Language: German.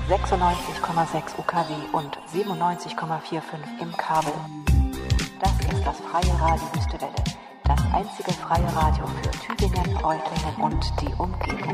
96,6 UKW und 97,45 im Kabel. Das ist das Freie Radio Wüstewelle, das einzige freie Radio für Tübingen, Reutlingen und die Umgebung.